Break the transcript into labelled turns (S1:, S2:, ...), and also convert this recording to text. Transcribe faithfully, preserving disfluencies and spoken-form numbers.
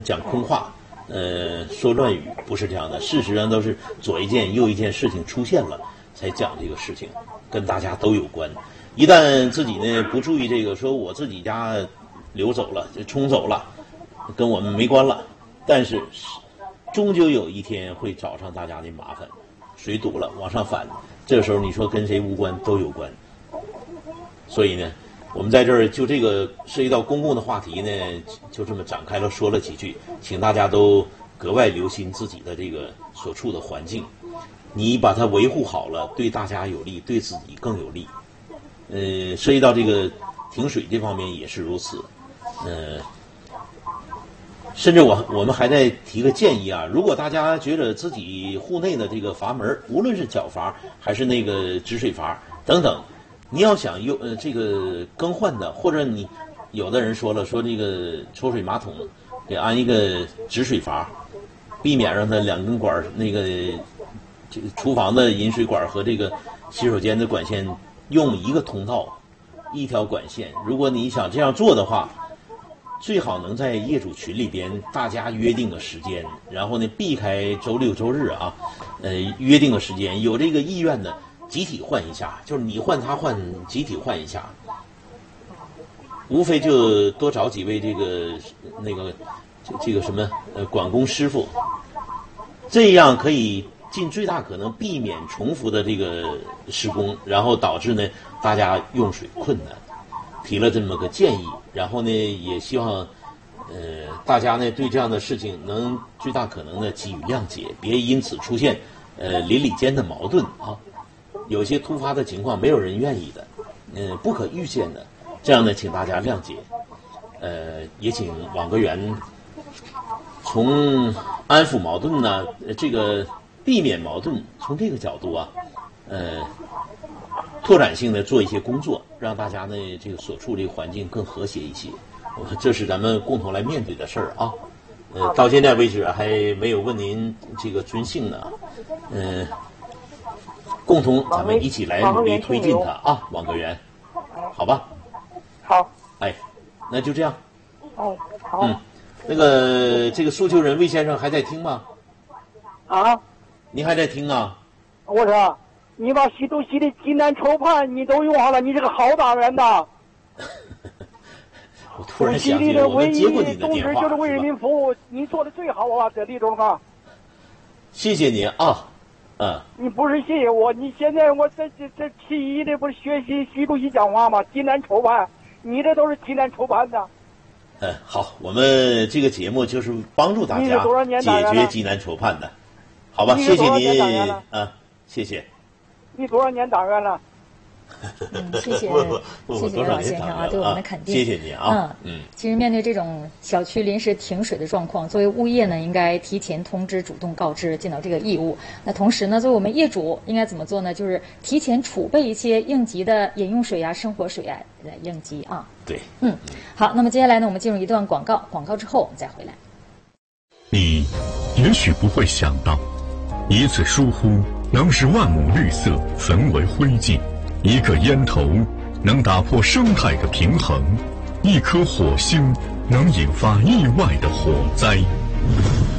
S1: 讲空话，呃，说乱语，不是这样的。事实上都是左一件右一件事情出现了，才讲这个事情，跟大家都有关。一旦自己呢不注意这个，说我自己家流走了，就冲走了，跟我们没关了。但是终究有一天会找上大家的麻烦，水堵了往上反，这个时候你说跟谁无关都有关。所以呢，我们在这儿就这个涉及到公共的话题呢，就这么展开了说了几句，请大家都格外留心自己的这个所处的环境，你把它维护好了，对大家有利，对自己更有利。呃，涉及到这个停水这方面也是如此。呃，甚至我我们还在提个建议啊，如果大家觉得自己户内的这个阀门，无论是角阀还是那个止水阀等等，你要想用呃这个更换的，或者你有的人说了，说这个抽水马桶给安一个止水阀，避免让它两根管那个这个厨房的饮水管和这个洗手间的管线用一个通道一条管线。如果你想这样做的话，最好能在业主群里边大家约定个时间，然后呢避开周六周日啊，呃约定个时间，有这个意愿的集体换一下，就是你换他换，集体换一下，无非就多找几位这个那个这这个什么呃管工师傅，这样可以尽最大可能避免重复的这个施工，然后导致呢大家用水困难。提了这么个建议，然后呢也希望呃大家呢对这样的事情能最大可能的给予谅解，别因此出现呃邻里间的矛盾啊。有些突发的情况没有人愿意的，呃不可预见的，这样呢请大家谅解。呃也请网格员从安抚矛盾呢、呃、这个避免矛盾，从这个角度啊呃拓展性的做一些工作，让大家呢这个所处这个环境更和谐一些，这是咱们共同来面对的事儿啊。呃，到现在为止还没有问您这个尊姓呢，嗯、呃，共同咱们一起来努力推进它啊，网格员，好吧？
S2: 好。
S1: 哎，那就这样。
S2: 哦，好。
S1: 嗯，那个这个诉求人魏先生还在听吗？
S2: 啊？
S1: 您还在听啊？
S2: 我说。你把吸毒吸的济南抽盘你都用上了，你是个好大人呐！
S1: 我突然想起来，我们接过你的电话，
S2: 就是为人民服务，你做的最好啊，这李总啊！
S1: 谢谢您啊，嗯。
S2: 你不是谢谢我，你现在我这这这其一的不是学习习主席讲话吗？济南抽盘，你这都是济南抽盘的。
S1: 嗯，好，我们这个节目就是帮助大家解决济南筹判的，好吧？谢谢您，啊，谢谢。
S2: 你多少年党员了？
S3: 嗯，谢谢，谢谢王先生啊，对我们的肯定。
S1: 谢谢您啊。
S3: 嗯嗯，其实面对这种小区临时停水的状况，作为物业呢，应该提前通知、主动告知，尽到这个义务。那同时呢，作为我们业主，应该怎么做呢？就是提前储备一些应急的饮用水啊、生活水啊来应急啊。
S1: 对，
S3: 嗯，好，那么接下来呢，我们进入一段广告，广告之后我们再回来。
S4: 你也许不会想到，一次疏忽能使万亩绿色焚为灰烬，一个烟头能打破生态的平衡，一颗火星能引发意外的火灾。